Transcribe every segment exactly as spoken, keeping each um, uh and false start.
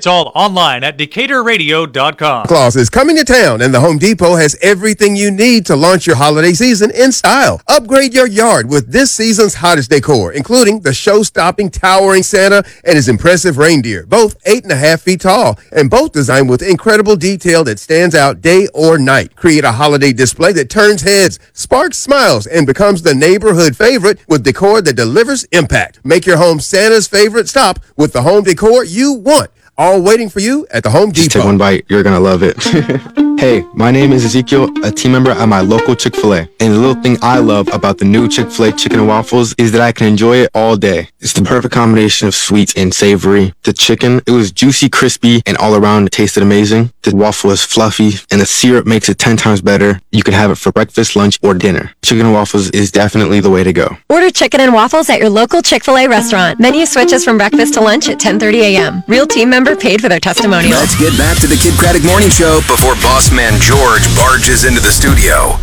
It's all online at decatur radio dot com. Claus is coming to town, and the Home Depot has everything you need to launch your holiday season in style. Upgrade your yard with this season's hottest decor, including the show-stopping towering Santa and his impressive reindeer, both eight and a half feet tall, and both designed with incredible detail that stands out day or night. Create a holiday display that turns heads, sparks smiles, and becomes the neighborhood favorite with decor that delivers impact. Make your home Santa's favorite stop with the home decor you want. All waiting for you at the Home Depot. Just take one bite. You're going to love it. Hey, my name is Ezekiel, a team member at my local Chick-fil-A. And the little thing I love about the new Chick-fil-A chicken and waffles is that I can enjoy it all day. It's the perfect combination of sweet and savory. The chicken, it was juicy, crispy, and all around it tasted amazing. The waffle is fluffy, and the syrup makes it ten times better. You can have it for breakfast, lunch, or dinner. Chicken and waffles is definitely the way to go. Order chicken and waffles at your local Chick-fil-A restaurant. Menu switches from breakfast to lunch at ten thirty a.m. Real team member paid for their testimonial. Let's get back to the Kid Craddock Morning Show before boss man George barges into the studio.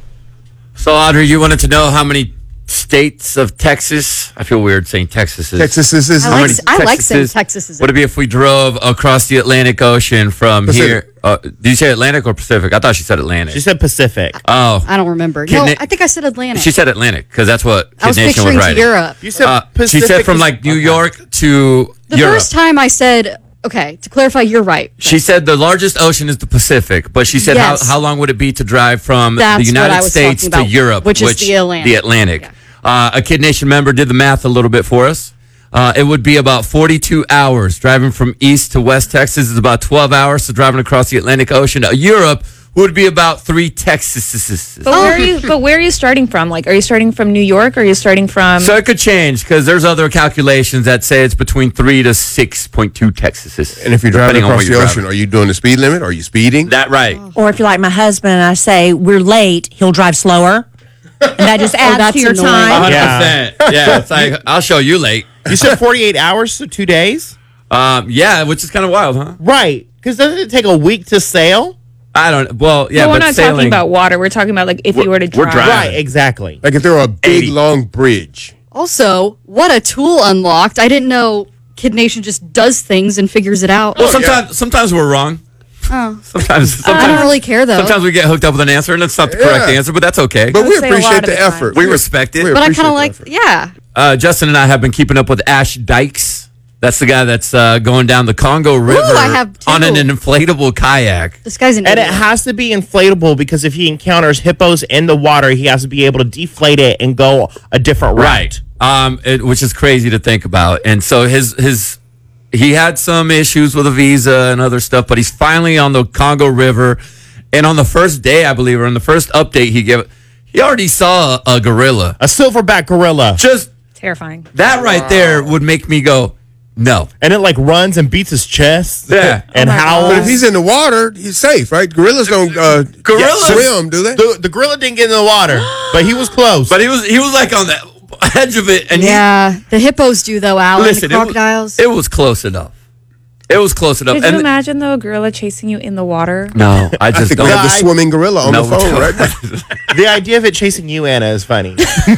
So, Audrey, you wanted to know how many states of Texas? I feel weird saying Texas is. Texas is. is I how like, many I like saying Texases Texas is. Would it be if we drove across the Atlantic Ocean from Pacific. here? Uh, did you say Atlantic or Pacific? I thought she said Atlantic. She said Pacific. Oh, I don't remember. Can No, it- I think I said Atlantic. she said Atlantic because that's what I was Kid Nation was picturing writing. Europe. You said Uh, Pacific. she said from is- like New okay. York to The Europe. first time I said, okay, to clarify, you're right. She said the largest ocean is the Pacific, but she said Yes. how, how long would it be to drive from That's the what I United was States talking to about, Europe, which is the Atlantic. The Atlantic. Yeah. Uh, a Kid Nation member did the math a little bit for us. Uh, it would be about forty-two hours. Driving from east to west Texas is about twelve hours. So driving across the Atlantic Ocean to Europe would be about three Texases. But where are you? But where are you starting from? Like, are you starting from New York? Or are you starting from? So it could change because there's other calculations that say it's between three to six point two Texases. And if you're driving depending on across where the you're ocean, driving. are you doing the speed limit? Are you speeding? That right. Or if you're like my husband and I say we're late, he'll drive slower. And that just adds that's to your annoying. time. one hundred percent. Yeah, it's like, I'll show you late. You said forty-eight hours, so two days? Um, yeah, which is kind of wild, huh? Right. Because doesn't it take a week to sail? I don't. Well, yeah, no, we're but not sailing, talking about water. We're talking about like if you were to we're drive. driving. Right, exactly. Like if there were a big, eighty. long bridge. Also, what a tool unlocked. I didn't know Kid Nation just does things and figures it out. Well, sometimes sometimes we're wrong. Oh. Sometimes, sometimes I don't really care, though. Sometimes we get hooked up with an answer, and it's not the correct Yeah. answer, but that's okay. But would we say a lot appreciate of the the time. effort. we respect it. we But I appreciate kind of the like, effort. yeah. Uh, Justin and I have been keeping up with Ash Dykes. That's the guy that's uh, going down the Congo River I have too. on an inflatable kayak. This guy's an And it idiot. has to be inflatable because if he encounters hippos in the water, he has to be able to deflate it and go a different route. Um, it, which is crazy to think about. And so his his he had some issues with a visa and other stuff, but he's finally on the Congo River. And on the first day, I believe, or on the first update he gave, he already saw a, a gorilla. A silverback gorilla. Just Terrifying. that right there would make me go, no. And it like runs and beats his chest. Yeah. And Oh my howls. But if he's in the water, he's safe, right? Gorillas don't uh, Gorillas- swim, do they? the, the gorilla didn't get in the water, but he was close. But he was he was like on the edge of it, and Yeah, the hippos do, though, he, Alan. listen, the crocodiles. It was, it was close enough. It was close enough. Could and you imagine though a gorilla chasing you in the water? no, I I just think don't. we have the I- swimming gorilla on No, the phone right now. the idea of it chasing you, Anna, is funny.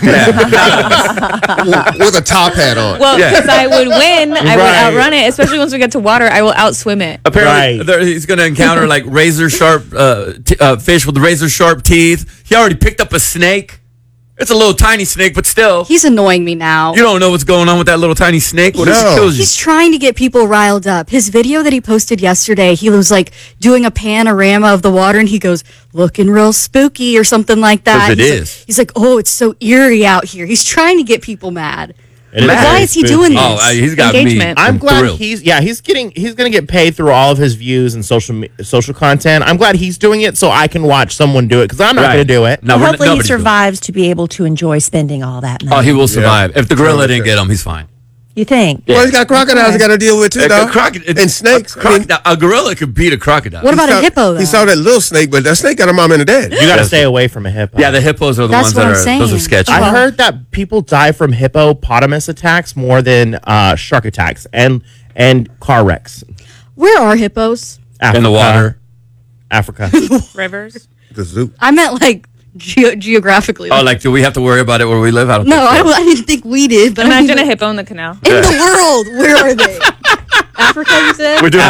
With a top hat on. Well, Yeah. because I would win, I would Right. outrun it. Especially once we get to water, I will outswim it. Apparently, Right. there, he's going to encounter like razor sharp uh, t- uh, fish with razor sharp teeth. He already picked up a snake. It's a little tiny snake, but still, He's annoying me now. you don't know what's going on with that little tiny snake. What if No. it kills you? He's trying to get people riled up. His video that he posted yesterday, he was like doing a panorama of the water and he goes, looking real spooky or something like that. 'Cause it he's is. Like, he's like, oh, it's so eerie out here. He's trying to get people mad. It But why very is he spooky. doing this? Oh, uh, he's got Engagement. me. I'm glad thrilled. he's yeah he's getting he's gonna get paid through all of his views and social me- social content. I'm glad he's doing it so I can watch someone do it because I'm not Right. gonna do it. No, Well, we're- hopefully he nobody's doing it. survives to be able to enjoy spending all that money. Oh, he will survive. If the gorilla Yeah. didn't get him, he's fine. You think? Well, he's got crocodiles he got to deal with too, A dog. croc- it- And snakes. A, crocodile- a gorilla could beat a crocodile. What about He a saw- hippo, though? He saw that little snake, but that snake got a mom and a dad. You got to stay away from a hippo. Yeah, the hippos are the That's ones what that I'm are. Those are saying. sketchy. I heard that people die from hippopotamus attacks more than uh, shark attacks and and car wrecks. Where are hippos? Africa, in the water. Africa. Rivers. The zoo. I meant like ge- geographically. Oh, like, do we have to worry about it where we live? I don't no, think so. I, don't, I didn't think we did. But I Imagine mean, a hippo in the canal. in the world, where are they? Africa, you said? We do